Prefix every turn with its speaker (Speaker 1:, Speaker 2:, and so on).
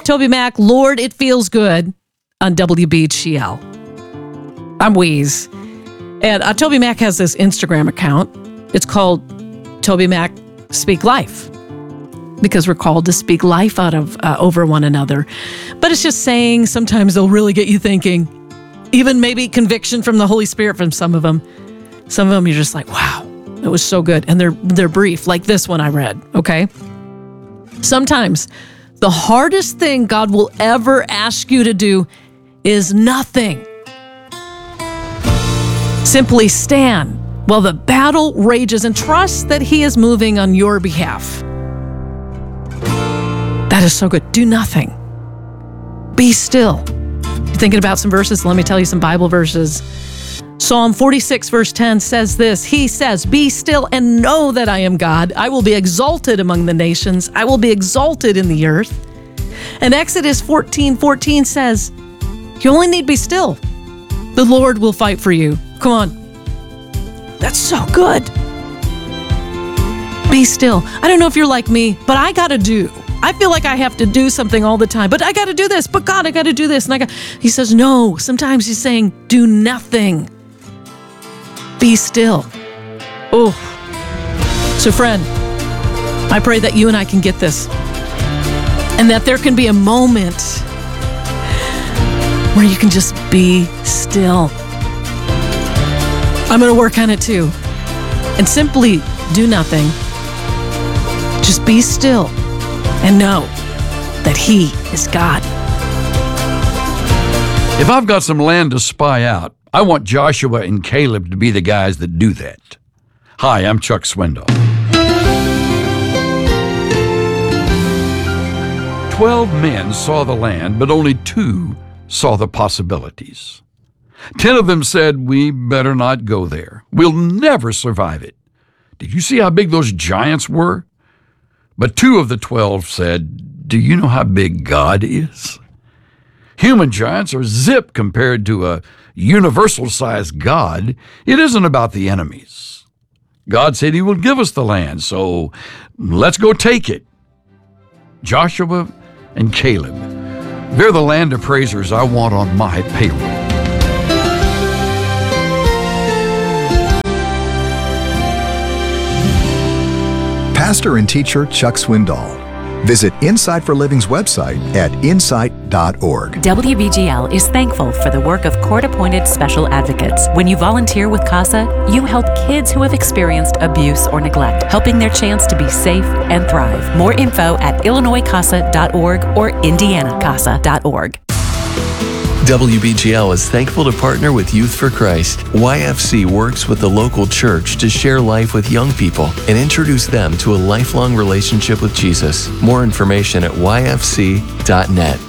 Speaker 1: TobyMac, Lord, It Feels Good on WBGL. I'm Wheeze. And TobyMac has this Instagram account. It's called TobyMac Speak Life, because we're called to speak life out of over one another. But it's just saying, sometimes they'll really get you thinking, even maybe conviction from the Holy Spirit from some of them. Some of them you're just like, wow, it was so good. And they're brief, like this one I read, okay? Sometimes the hardest thing God will ever ask you to do is nothing. Simply stand while the battle rages and trust that He is moving on your behalf. That is so good. Do nothing. Be still. You're thinking about some verses? Let me tell you some Bible verses. Psalm 46 verse 10 says this. He says, be still and know that I am God. I will be exalted among the nations. I will be exalted in the earth. And Exodus 14:14 says, you only need to be still. The Lord will fight for you. Come on. That's so good. Be still. I don't know if you're like me, but I feel like I have to do something all the time. But I got to do this. But God, I got to do this. And He says, no. Sometimes He's saying, do nothing. Be still. Oh. So friend, I pray that you and I can get this. And that there can be a moment where you can just be still. I'm going to work on it too. And simply do nothing. Just be still and know that He is God.
Speaker 2: If I've got some land to spy out, I want Joshua and Caleb to be the guys that do that. Hi, I'm Chuck Swindoll. 12 men saw the land, but only 2 saw the possibilities. 10 of them said, we better not go there. We'll never survive it. Did you see how big those giants were? But 2 of the 12 said, do you know how big God is? Human giants are zip compared to a universal-sized God. It isn't about the enemies. God said He will give us the land, so let's go take it. Joshua and Caleb, they're the land appraisers I want on my payroll.
Speaker 3: Pastor and teacher Chuck Swindoll. Visit Insight for Living's website at insight.org.
Speaker 4: WBGL is thankful for the work of court-appointed special advocates. When you volunteer with CASA, you help kids who have experienced abuse or neglect, helping their chance to be safe and thrive. More info at illinoiscasa.org or indianacasa.org.
Speaker 5: WBGL is thankful to partner with Youth for Christ. YFC works with the local church to share life with young people and introduce them to a lifelong relationship with Jesus. More information at yfc.net.